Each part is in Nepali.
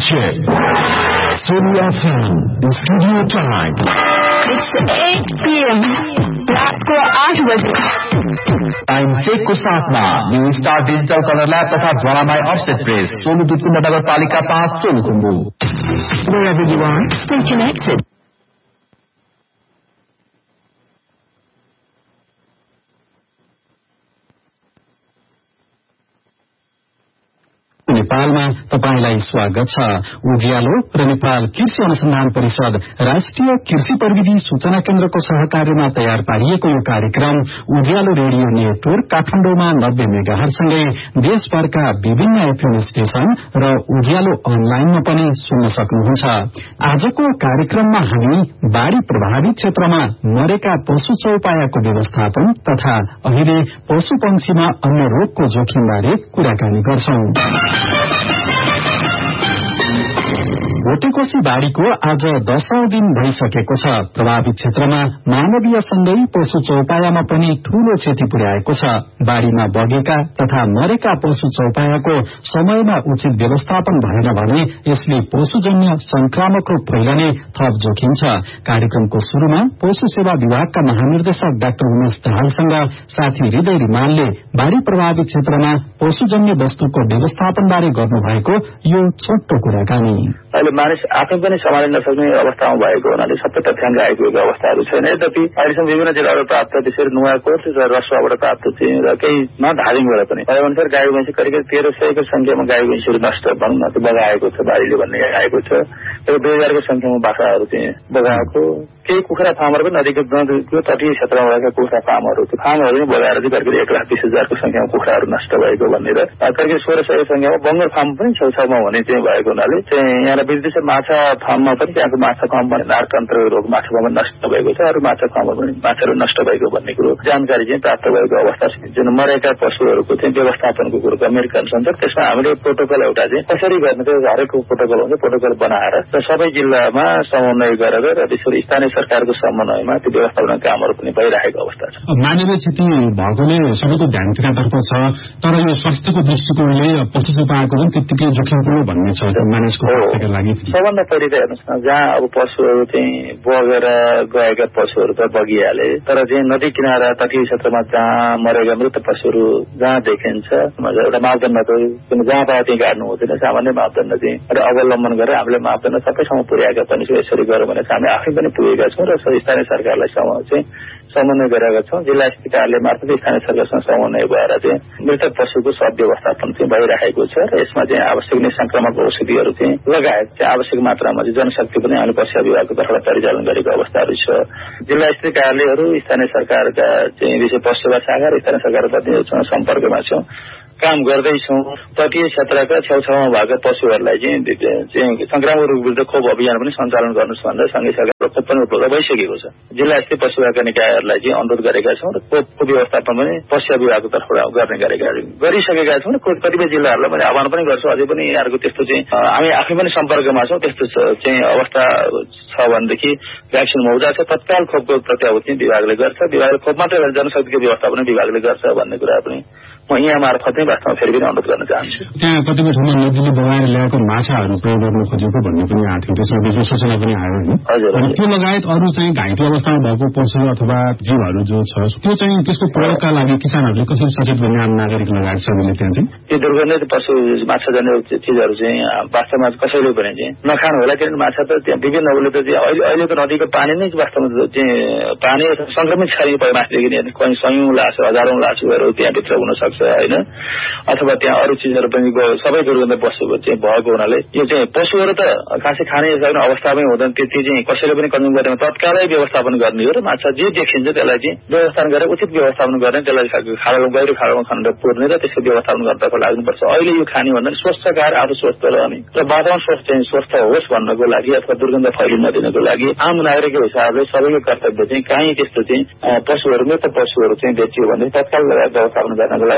check. Sonia Fan, the studio time. It's 8 p.m. रात को 8 बजे। टाइम चेक को साथमा new star digital colour lab तथा ज्वालामाई अफसेट प्रेस सोलुदुतको नगरपालिका 5 Solukhumbu. Wherever you are, stay connected. नेपालमा तपाईलाई स्वागत छ। उज्यालो र नेपाल कृषि अनुसन्धान परिषद राष्ट्रिय कृषि प्रविधि सूचना केन्द्रको सहकार्यमा तयार पारिएको यो कार्यक्रम उज्यालो रेडियो नेटवर्क काठमाडौँमा 90 मेगाहर्जसँगै देशभरका विभिन्न एफएम स्टेशन र उज्यालो अनलाइनमा पनि सुन्न सक्नुहुन्छ। आजको कार्यक्रममा हामी बाढ़ी प्रभावित क्षेत्रमा मरेका पशु चौपायाको व्यवस्थापन तथा अहिले पशु पंक्षीमा अन्य रोगको जोखिमबारे कुराकानी गर्छौं। भोटेकोशी बाढ़ीको आज 10औं दिन भइसकेको छ। प्रभावित क्षेत्रमा मानवीय सँगै पशु चौपायामा पनि ठूलो क्षति पुर्याएको छ। बाढ़ीमा बगेका तथा मरेका पशु चौपायाको समयमा उचित व्यवस्थापन भएन भने यसले पशुजन्य संक्रामक रोग फैलने थप जोखिम छ। कार्यक्रमको शुरूमा पशु सेवा विभागका महानिर्देशक डाक्टर उमेश दाहालसँग साथी हृदय रिमालले बाढ़ी प्रभावित क्षेत्रमा पशुजन्य वस्तुको व्यवस्थापन बारे गर्नुभएको यो छोटो कुराकानी। अहिले मानिस आफै पनि सम्हाल्न नसक्ने अवस्थामा भएको हुनाले सबै तथ्याङ्क आइपुगेको अवस्थाहरू छैन। यद्यपि अहिलेसम्म विभिन्न जिल्लाबाट प्राप्त त्यसरी नुवाकोट र रसुवाबाट प्राप्त चाहिँ र केही धादिङबाट पनि अनुसार गाई भैँसी करिब 1300 को संख्यामा गाई भैँसीहरू नष्ट भन्न बगाएको छ बाढीले भन्ने आएको छ। र 2000 को संख्यामा बाख्राहरू चाहिँ बगाएको। केही कुखुरा फार्मर पनि नदीको तटीय क्षेत्रमा रहेका कुखुरा फार्महरू फार्महरू बगाएर चाहिँ करिब 1,20,000 को संख्यामा कुखुराहरू नष्ट भएको भनेर करिब 1600 संख्यामा बङ्गल फार्म पनि छेउछाउमा हुने चाहिँ भएको हुनाले चाहिँ यहाँ विदेशी माछा फार्ममा पनि त्यहाँको माछा कम्पनी नारतन्त्र रोग माछा फार्म नष्ट भएको छ। अरू माछा फार्ममा पनि माछाहरू नष्ट भएको भन्ने कुरो जानकारी चाहिँ प्राप्त भएको अवस्था छ। जुन मरेका पशुहरूको चाहिँ व्यवस्थापनको कुरो अमेरिकन छ। त्यसमा हामीले प्रोटोकल एउटा चाहिँ कसरी गर्ने त्यो हरेक प्रोटोकल हुन्छ प्रोटोकल बनाएर र सबै जिल्लामा समन्वय गरेर र त्यसरी स्थानीय सरकारको समन्वयमा त्यो व्यवस्थापन कामहरू पनि भइरहेको अवस्था छ। मानवीय क्षति भएकोले सबैको ध्यान तिनीतर्फ छ। तर यो स्वास्थ्यको दृष्टिकोणले पशु चौपायाको पनि त्यत्तिकै जोखिमपूर्ण भन्ने छ मानिसको स्वास्थ्यको लागि। सबभन्दा पहिले त हेर्नुहोस् न, जहाँ अब पशुहरू चाहिँ बगेर गएका पशुहरू त बगिहाले, तर चाहिँ नदी किनारा तटीय क्षेत्रमा जहाँ मरेका मृत पशुहरू जहाँ देखिन्छ एउटा मापदण्ड जहाँ पाए त्यही गाड्नु हुँदैन। सामान्य मापदण्ड चाहिँ अवलम्बन गरेर हामीले मापदण्ड सबैसँग पुर्याएका पनि यसरी गऱ्यौँ भने हामी आफै पनि पुगेका छौँ र स्थानीय सरकारलाई चाहिँ समन्वय गरेका छौँ। जिल्ला स्थित कार्यालय मार्फत स्थानीय सरकारसँग समन्वय भएर चाहिँ मृतक पशुको सब व्यवस्थापन चाहिँ भइरहेको छ र यसमा चाहिँ आवश्यक संक्रामक औषधिहरू चाहिँ लगायत चाहिँ आवश्यक मात्रामा चाहिँ जनशक्ति पनि हामीले पशु विभागको तर्फबाट परिचालन गरेको अवस्थाहरू छ। जिल्ला स्थित कार्यालयहरू स्थानीय सरकारका चाहिँ विशेष पशु सेवा शाखा र स्थानीय सरकारका प्रतिनिधिहरूसँग सम्पर्कमा छौँ, काम गर्दैछौँ। तटीय क्षेत्रका छेउछाउमा भएका पशुहरूलाई चाहिँ संक्रामक रोग विरुद्ध खोप अभियान पनि सञ्चालन गर्नुहोस् भनेर सँगै सरकारको खोप पनि उपलब्ध भइसकेको छ। जिल्ला स्तरीय पशु विभागका निकायहरूलाई चाहिँ अनुरोध गरेका छौँ र खोपको व्यवस्थापन पनि पशु विभागको तर्फबाट गरिसकेका छौँ। र कतिपय जिल्लाहरूलाई मैले आह्वान पनि गर्छु, अझै पनि यहाँहरूको त्यस्तो चाहिँ हामी आफै पनि सम्पर्कमा छौँ। त्यस्तो चाहिँ अवस्था छ भनेदेखि भ्याक्सिन मौजा छ, तत्काल खोपको प्रत्याभूति विभागले गर्छ। विभागले खोप मात्रै जनशक्तिको व्यवस्थापन विभागले गर्छ भन्ने कुरा पनि म यहाँ मार्फत नै वास्तवमा फेरि पनि अनुरोध गर्न चाहन्छु। त्यहाँ कतिपय ठाउँमा नदीले बगाएर ल्याएको माछाहरू प्रयोग गर्न खोजेको भन्ने पनि आएको थियो, त्यसमा विशेष सूचना पनि आयो होइन। अनि त्यो लगायत अरू चाहिँ घाइते अवस्थामा भएको पशु अथवा जीवहरू जो छ त्यो चाहिँ त्यसको प्रयोगका लागि किसानहरूले कसरी सचेत गर्ने आम नागरिक लगायत सबैले त्यहाँ चाहिँ त्यो दुर्गन्धित पशु माछाजन्य चिजहरू चाहिँ वास्तवमा कसैले पनि चाहिँ नखानु होला। किनभने माछा त त्यहाँ विभिन्न उसले त अहिलेको नदीको पानी नै वास्तवमा चाहिँ पानी संक्रमित छ माछादेखि कहीँ सयौं लास हजारौं लासहरू त्यहाँभित्र हुन सक्छ होइन, अथवा त्यहाँ अरू चिजहरू पनि सबै दुर्गन्ध पशु चाहिँ भएको हुनाले यो चाहिँ पशुहरू त खासै खाने सक्ने अवस्थामै हुँदैन। त्यति चाहिँ कसैले पनि कन्ज्युम गरेर तत्कालै व्यवस्थापन गर्ने हो र माछा जे देखिन्छ त्यसलाई चाहिँ व्यवस्थापन गरेर उचित व्यवस्थापन गर्ने, त्यसलाई खाडामा गहिरो खाडामा खनेर पुर्ने र त्यसको व्यवस्थापन गर्नतर्फ लाग्नुपर्छ। अहिले यो खाने भन्दा स्वस्थ खाएर आफू स्वस्थ रहने र वातावरण स्वस्थ होस् भन्नको लागि अथवा दुर्गन्ध फैलिन नदिनको लागि आम नागरिकको हिसाबले सबैको कर्तव्य चाहिँ कहीँ त्यस्तो चाहिँ पशुहरू मृत पशुहरू चाहिँ बेचियो भने तत्काल व्यवस्थापन गर्नको लागि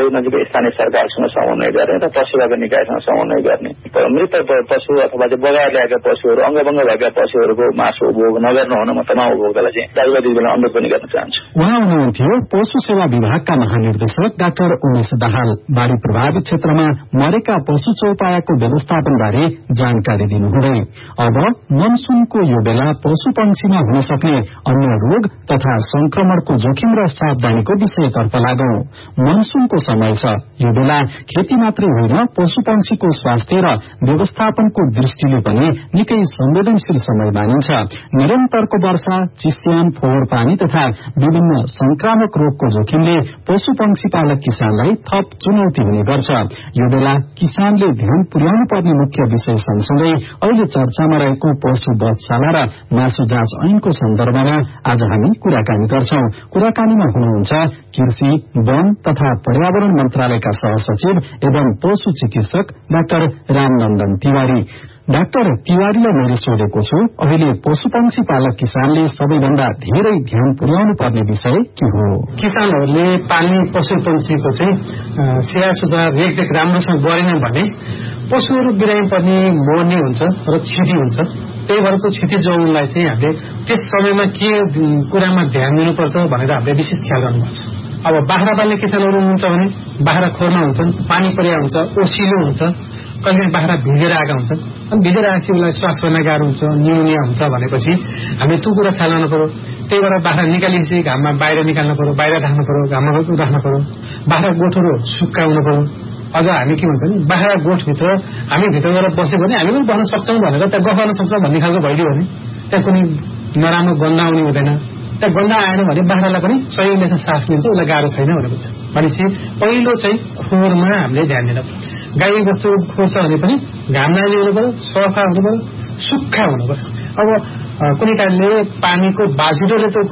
नजिकै स्थानीय सरकारसँग समन्वय गर्ने र पशुपालन निकायसँग समन्वय गर्ने, मृत पशु अथवा चाहिँ बगाएर ल्याएका पशुहरू अङ्गभङ्ग भएका पशुहरूको मासु उपभोग नगर्नु हुन म तमाम उपभोक्तालाई चाहिँ दाजुभाइ दिदीबहिनीलाई अनुरोध पनि गर्न चाहन्छु। उहाँ हुनुहुन्थ्यो पशु सेवा विभागका महानिर्देशक डाक्टर उमेश दाहाल। बाढ़ी प्रभावित क्षेत्रमा मरेका पशु चौपायाको व्यवस्थापनबारे जानकारी दिनुहुँदै अब मनसूनको यो बेला पशु पंक्षीमा हुन सक्ने अन्य रोग तथा संक्रमणको जोखिम र सावधानीको विषयतर्फ लागौं। मनसूनको समय छ, यो बेला खेती मात्रै होइन पशु पंक्षीको स्वास्थ्य र व्यवस्थापनको दृष्टिले पनि निकै संवेदनशील समय मानिन्छ। निरन्तरको वर्षा, चिस्यान, फोहोर पानी तथा विभिन्न संक्रामक रोगको जोखिमले पशु पंक्षी पालक किसानलाई थप चुनौती हुने गर्छ। यो बेला किसानले ध्यान पुर्याउनु पर्ने मुख्य विषय सँगसँगै अहिले चर्चामा रहेको पशु वधशाला र मासु जाँच ऐनको सन्दर्भमा आज हामी कुराकानी गर्छौं। कुराकानीमा हुनुहुन्छ कृषि, वन तथा पर्यावरण मन्त्रालयका सहसचिव एवं पशु चिकित्सक डाक्टर रामनन्दन तिवारी। डाक्टर तिवारीलाई मैले सोधेको छु, अहिले पशुपक्षी पालक किसानले सबैभन्दा धेरै ध्यान पुर्याउनु पर्ने विषय के हो? किसानहरूले पाल्ने पशुपक्षीको चाहिँ सेवा सुधार रेखदेख राम्रोसँग गरेन भने पशुहरू बिरामी पर्ने, मर्ने हुन्छ र क्षति हुन्छ। त्यही भएर त्यो क्षति जोड्नलाई चाहिँ हामीले त्यस समयमा के कुरामा ध्यान दिनुपर्छ भनेर हामीले विशेष ख्याल गर्नुपर्छ। अब बाख्रा पाल्ने किसानहरू हुन्छ भने बाख्रा खोरमा हुन्छन्, पानी परेका हुन्छ, ओसिलो हुन्छ, कहिले बाख्रा भिजेर आएका हुन्छन्। अनि भिजेर आएपछि उसलाई श्वास गर्न गाह्रो हुन्छ, न्युमोनिया हुन्छ भनेपछि हामीले त्यो कुरा ख्याल गर्नु पर्यो। त्यही भएर बाख्रा निकालेपछि घाममा बाहिर निकाल्नु पर्यो, बाहिर राख्नु पर्यो, घाममा राख्नु पर्यो। बाख्रा गोठहरू सुक्खा हुनु पर्यो। अझ हामी के भन्छ नि, बाख्रा गोठभित्र हामी भित्र गएर बस्यो भने हामी पनि बस्न सक्छौँ भनेर त्यहाँ गफ गर्न सक्छौँ भन्ने खालको भइदियो भने त्यहाँ कुनै नराम्रो गन्दा आउने हुँदैन। त्यहाँ गन्दा आएन भने बाख्रालाई पनि सही सास लिन्छ, उसलाई गाह्रो छैन भनेको छ। भनेपछि पहिलो चाहिँ खोरमा हामीले ध्यान दिनु पर्यो। गाई बस्तु खोर छ भने पनि घाम नआउने हुनु पर्यो, सफा हुनु पर्यो, सुक्खा हुनु पर्यो। अब कुनै कारणले पानीको बाजुले त्यो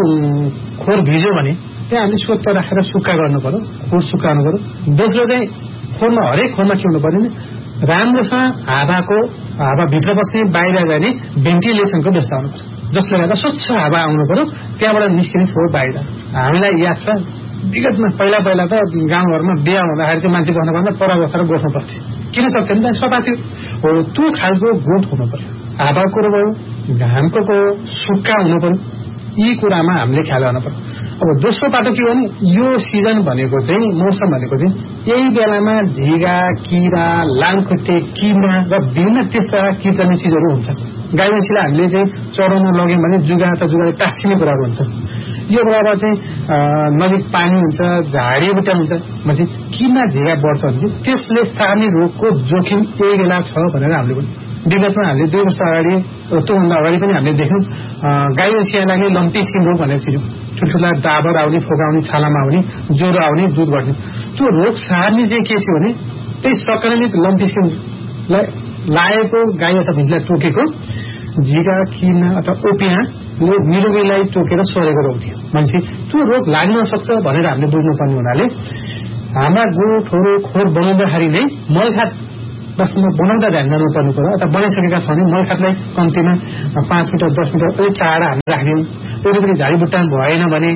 खोर भिज्यो भने त्यहाँ हामीले स्वच्छ राखेर सुक्खा गर्नु पर्यो, खोर सुक्काउनु पर्यो। दोस्रो चाहिँ खोरमा हरेक खोरमा के हुनु पर्यो नि, राम्रोसँग हावाभित्र बस्ने बाहिर जाने भेन्टिलेसनको व्यवस्था हुनु पर्छ, जसले गर्दा स्वच्छ हावा आउनु पर्यो, त्यहाँबाट निस्किने फोहोर बाहिर। हामीलाई याद छ विगतमा पहिला त गाउँघरमा बिहा हुँदाखेरि चाहिँ मान्छे बस्नुपर्दा पर बसेर गोठ्नु पर्थ्यो, किन सक्दैन त्यहाँ सफा थियो। हो त्यो खालको गोठ हुनु पर्यो, हावाको भयो, घामको सुक्खा हुनु पर्यो। यी कुरामा हामीले ख्याल गर्नु पर्यो। अब दोस्रो पाटो के हो भने यो सिजन भनेको चाहिँ मौसम भनेको चाहिँ यही बेलामा झिगा, किरा, लामखुट्टे, किरा र विभिन्न त्यस्ता किर्चने चिजहरू हुन्छ। गाई मसीलाई हामीले चाहिँ चराउन लग्यौँ भने जुगाले टाँसिने कुराहरू हुन्छ। यो बेलामा चाहिँ नजिक पानी हुन्छ, झाडी बुट्टा हुन्छ भने किना झिगा बढ्छ भने चाहिँ त्यसले सार्ने रोगको जोखिम यही बेला छ भनेर हामीले पनि विगतमा हामीले 2 वर्ष अगाडि त्योभन्दा अगाडि पनि हामीले देख्यौँ। गाई मसीलाई नै लम्पी स्किन रोग भनेर चिन्यौँ। ठुल्ठुला डाबर आउने, फोकाउने, छालामा आउने, ज्वरो आउने, दुध घट्ने। त्यो रोग सार्ने चाहिँ के थियो भने त्यही संक्रमित लम्पी स्किनलाई लागेको गाई अथवा भैँसीलाई टोकेको झिगा, किना अथवा ओपियाले निरोगीलाई टोकेर सरेको रोग थियो। भनेपछि त्यो रोग लाग्न सक्छ भनेर हामीले बुझ्नुपर्ने हुनाले हाम्रा गोठहरू खोर बनाउँदाखेरि नै मलखात बनाउँदा ध्यान गर्नुपर्ने पर्यो। अथवा बनाइसकेका छ भने मलखातलाई कम्तीमा 5 मिटर 10 मिटर अलिक टाढा हामीले राख्यौँ। वरिपरि झाडीबुट्टा भएन भने,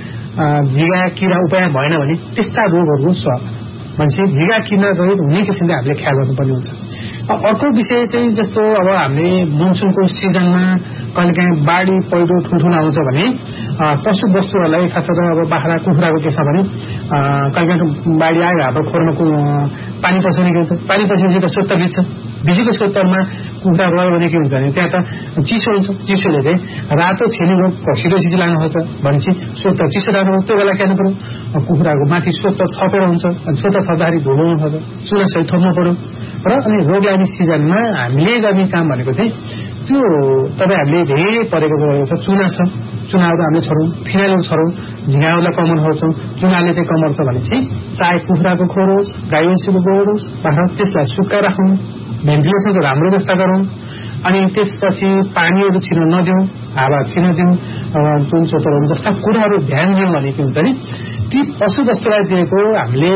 झिगा किरा उपाय भएन भने त्यस्ता रोगहरूको भनेपछि झिगा किरा रहित हुने किसिमले हामीले ख्याल गर्नुपर्ने हुन्छ। अर्को विषय चाहिँ जस्तो अब हामीले मनसुनको सिजनमा कहिलेकाहीँ बाढी पहिरो ठुल्ठुलो आउँछ भने पशु वस्तुहरूलाई खास गरेर अब बाख्रा कुखुराको के छ भने कहिलेकाहीँ बाढी आयो, हाम्रो खोरमा पानी पस्ने के हुन्छ, पानी पसेपछि त सोत्तर भिज्छ, भिजेको सोत्तरमा कुखुरा रह्यो भने के हुन्छ भने त्यहाँ त चिसो हुन्छ। चिसोले चाहिँ रातो छेनी रोग घसिलो चिज लाग्न सक्छ। भनेपछि सोत्तर चिसो लाग्नु त्यो बेला के गर्नु पर्यो, कुखुराको माथि सोत्तर थपेर हुन्छ। अनि सोत्तर थप्दाखेरि धुलो हुन सक्छ, चुना सहित थप्नु पर्यो। र अनि रोग लाग्ने सिजनमा हामीले गर्ने काम भनेको चाहिँ त्यो तपाईँहरूले धेरै परेको छ, चुना छ, चुनाहरू हामीले छरौँ, फिनाइलहरू छरौँ, झिँगाहरूलाई कमर खर्छौँ। चुनाले चाहिँ कमर छ भने चाहिँ चाहे कुखुराको खोर होस्, गाई मसीको गोबर होस्, बाख्रा त्यसलाई सुक्का राखौँ, भेन्टिलेसनको राम्रो व्यवस्था गरौँ। अनि त्यसपछि पानीहरू छिर्न नदिउँ, हावा छिर्न दिउँ, जुन चोटहरू जस्ता कुराहरू ध्यान दिउँ भने के हुन्छ नि ती पशुवस्तुलाई दिएको हामीले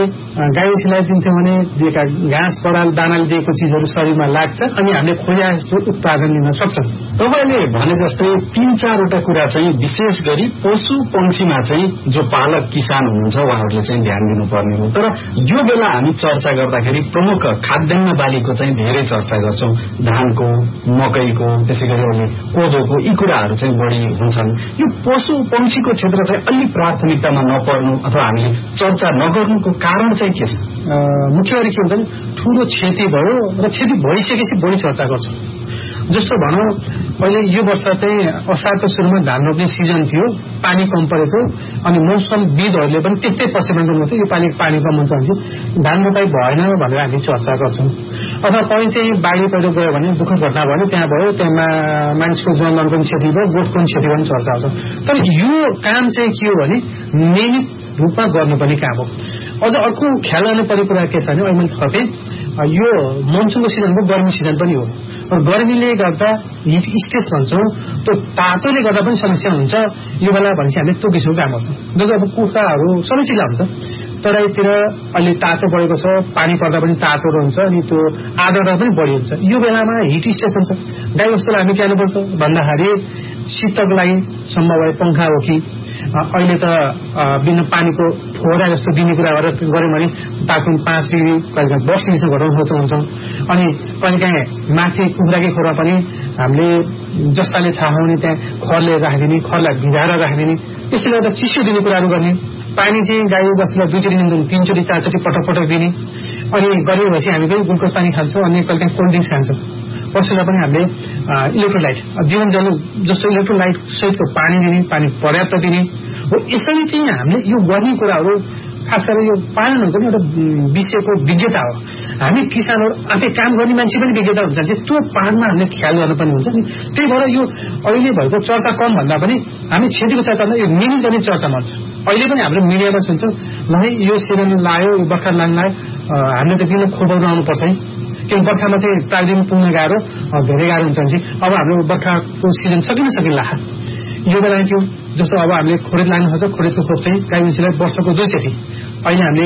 गाई दिन्थ्यौँ भने दिएका घाँस पराल दानाले दिएको चिजहरू शरीरमा लाग्छ अनि हामीले खोया जस्तो उत्पादन लिन सक्छौँ। तपाईँले भने जस्तै 3-4 कुरा चाहिँ विशेष गरी पशु पंक्षीमा चाहिँ जो पालक किसान हुनुहुन्छ उहाँहरूले चाहिँ ध्यान दिनुपर्ने हो। तर यो बेला हामी चर्चा गर्दाखेरि प्रमुख खाद्यान्न बालीको चाहिँ धेरै चर्चा गर्छौं। धानको, मकैको, त्यसै गरी अहिले कोदोको यी कुराहरू चाहिँ बढी हुन्छन्। यो पशु पंक्षीको क्षेत्र चाहिँ अलि प्राथमिकतामा नपर्नु अथवा हामीले चर्चा नगर्नुको कारण चाहिँ के छ? मुख्य गरी के हुन्छ भने ठूलो क्षति भयो र क्षति भइसकेपछि बढी चर्चा गर्छौं। जस्तो भनौं अहिले यो वर्ष चाहिँ असारको सुरुमा धान रोप्ने सिजन थियो, पानी कम परेको अनि मौसमविदहरूले पनि त्यस्तै पछिबाट गर्नुभयो यो पानी कम हुन्छ भने धान रोपाई भएन भनेर हामी चर्चा गर्छौं। अथवा कहीँ चाहिँ बाढी पहिरो गयो भने दुःख घटना भयो त्यहाँ त्यहाँ मानिसको जनधन पनि क्षति भयो, गोठको पनि क्षति भयो चर्चा हुन्छ। तर यो काम चाहिँ के हो भने नियमित रूपमा गर्नुपर्ने काम हो। अझ अर्को ख्याल गर्नुपर्ने कुरा के छ भने अहिले मैले थपेँ यो मनसुनको सिजनको गर्मी सिजन पनि हो र गर्मीले गर्दा हिट स्ट्रेस भन्छौँ त्यो तातोले गर्दा पनि समस्या हुन्छ यो बेला भनेपछि हामीले त्यो किसिमको काम गर्छौँ। जस्तो अब कुखुराहरू समस्या हुन्छ तराईतिर अहिले तातो बढेको छ, पानी पर्दा पनि तातो हुन्छ अनि त्यो आर्द्रता पनि बढी हुन्छ। यो बेलामा हिट स्ट्रेस हुन्छ। गाई वस्तुलाई हामी के गर्नुपर्छ भन्दाखेरि शीतको लागि सम्भव भए पंखा हो कि अहिले त बिना पानीको फोहरा जस्तो दिने कुरा गर्यौँ भने तापक्रम 5 डिग्री कहिले 10 डिग्रीसम्म घटाउन सक्छौँ। अनि कहिलेकाहीँ माथि कुखुराकै खोरमा पनि हामीले जस्ताले छाहाउने त्यहाँ खरले राखिदिने, खरलाई भिजाएर राखिदिने, त्यसले गर्दा चिसो दिने कुराहरू गर्ने। पानी चाहिँ गाई बस्तुलाई 2 चोटि दिन्छौँ, 3 चोटि 4 चोटि पटक दिने। अनि गर्मी भएपछि हामी पनि ग्लुकोज पानी खान्छौँ अनि कहिलेकाहीँ कोल्ड ड्रिङ्क्स खान्छौँ। पशुलाई पनि हामीले इलेक्ट्रोलाइट जीवन जल जस्तो इलेक्ट्रोलाइट सहितको पानी दिने, पानी पर्याप्त दिने हो। यसरी चाहिँ हामीले यो गर्ने कुराहरू खास गरेर यो पालनमा पनि एउटा विषयको विज्ञता हो। हामी किसानहरू आफै काम गर्ने मान्छे पनि विज्ञता हुन्छ कि त्यो पालनमा हामीले ख्याल गर्नुपर्ने हुन्छ नि। त्यही भएर यो अहिले भएको चर्चा कम भन्दा पनि हामी क्षतिको चर्चा यो नियमित गर्ने चर्चामा हुन्छ। अहिले पनि हाम्रो मिडियामा सुन्छौँ ल यो सिजन लाग्यो, यो बर्खा लाग्न लाग्यो, हामीले त किन खोपाउनु आउनुपर्छ है, किन बर्खामा चाहिँ प्राविधिक पुग्न गाह्रो धेरै गाह्रो हुन्छ भने अब हाम्रो बर्खाको सिजन सकिला यो बेला के हो जस्तो अब हामीले खोरेत लाग्नु खोज्छ, खोरेतको खोप चाहिँ गाई मान्छेलाई वर्षको 2 चोटि। अहिले हामीले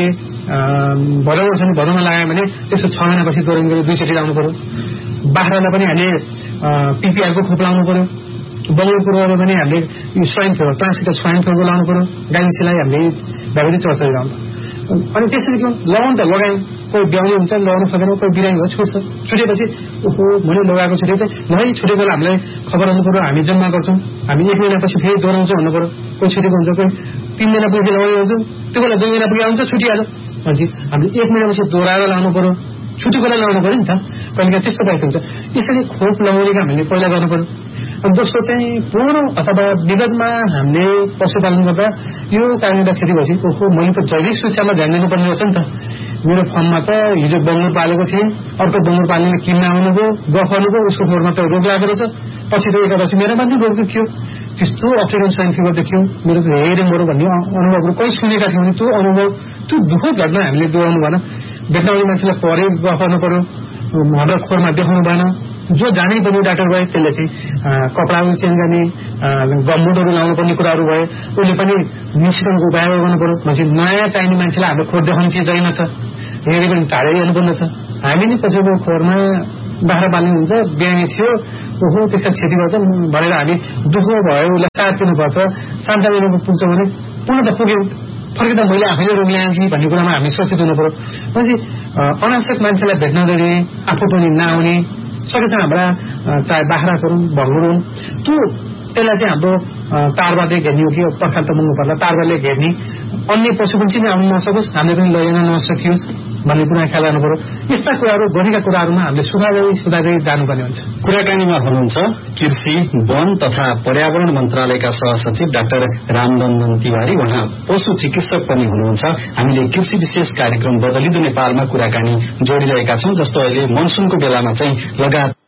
भदौमा लाग्यो भने त्यसको 6 महिनापछि दोहोऱ्याउनु गरी 2 चोटि लाउनु पर्यो। बाख्रालाई पनि हामीले पिपिआरको खोप लाउनु पर्यो। बङ्गुरको रोगमा पनि हामीले यो स्वाइन फ्लू ट्रान्समिटेड स्वाइन फ्लूको लाउनु पर्यो। गाई मान्छेलाई हामीले भ्याक्सिन चर्चा गराउनु। अनि त्यसरी के लगाउनु त लगायौँ, कोही ब्याउने हुन्छ लगाउन सकेन, कोही बिरामी भयो छुट्छ। छुटेपछि ओहो मैले लगाएको छुटे चाहिँ ल है छुटेको बेला हामीलाई खबर आउनु पर्यो, हामी जम्मा गर्छौँ, हामी 1 महिनापछि फेरि दोहोऱ्याउँछौँ भन्नु पर्यो। कोही छुटेको हुन्छ, कोही 3 महिना पुगेर लगाउँछौँ, त्यो बेला 2 महिना पुगे आउँछ छुटिहाल्छ भन्छ हामीले 1 महिनापछि दोहोऱ्याएर लाउनु पर्यो, छुटेको बेला लगाउनु पर्यो नि त। कहिले त्यस्तो भएको हुन्छ। यसरी खोप लगाउने काम हामीले पहिला गर्नु पर्यो। अनि दोस्रो चाहिँ पूर्ण अथवा विगतमा हामीले पशुपालन गर्दा यो कारणले क्षति भएपछि ओहो मैले त जैविक सुरक्षामा ध्यान दिनुपर्ने रहेछ नि त। मेरो फर्ममा त हिजो बङ्गुर पालेको थिएँ, अर्को बङ्गुर पाल्ने किन्न आउनुभयो, गफाउनुभयो, उसको खोरमा त रोग लागेको रहेछ, पछि त एकापछि मेरो मात्रै रोग देखियो, त्यस्तो अफ्रिकन स्वाइन फिभर देखियो, मेरो त हेरे मरो भन्ने अनुभवहरू कहीँ सुनेका थियौँ भने त्यो अनुभव त्यो दुःखद घटना हामीले दोहोऱ्याउनु भएन। भेट्न मान्छेलाई परे गफाउनु पर्यो, हाम्रो खोरमा देखाउनु भएन। जो जानै पर्ने डाक्टर भए त्यसले चाहिँ कपडाहरू चेन्ज गर्ने, गमबुटहरू लाउनु पर्ने कुराहरू भए उसले पनि निश्चितको उपाय गर्नु पर्यो। भनेपछि नयाँ चाहिने मान्छेलाई हाम्रो खोर देखाउने चिज छैन छ, हेरी पनि टाढै हेर्नुपर्ने छ। हामी नै पछिको खोरमा बाख्रा पाल्ने हुन्छ, बिहानी थियो ओहो त्यसमा क्षति गर्छ भनेर हामी दुःख भयो उसलाई साथ दिनुपर्छ, शान्त दिनु पुग्छ भने पुनः त पुग्यो, फर्किँदा मैले आफैले रोग ल्याएँ कि भन्ने कुरामा हामी सचेत हुनु पर्यो। भनेपछि अनावश्यक मान्छेलाई भेट्न दिने, आफू पनि नआउने, सकेसम्म हाम्रा चाहे बाख्रा गरौँ भङ्गुर हुन् त्यो त्यसलाई चाहिँ हाम्रो तारबारले घेर्ने हो कि पर्खाल त मुग्नु पर्ला, तारबारले घेर्ने, अन्य पशु पनि चाहिँ आउनु नसकोस्, हामीले पनि लैजान नसकियोस् भन्ने कुरा ख्याल गर्नु पर्यो। यस्ता कुराहरू गरेका कुराहरूमा हामीले सुधार्दै जानुपर्ने हुन्छ। कुराकानीमा हुनुहुन्छ कृषि, वन तथा पर्यावरण मन्त्रालयका सहसचिव डाक्टर रामनन्दन तिवारी। उहाँ पशु चिकित्सक पनि हुनुहुन्छ। हामीले कृषि विशेष कार्यक्रम बदलिदो नेपालमा कुराकानी जोडिरहेका छौं। जस्तो अहिले मनसुनको बेलामा चाहिँ लगातार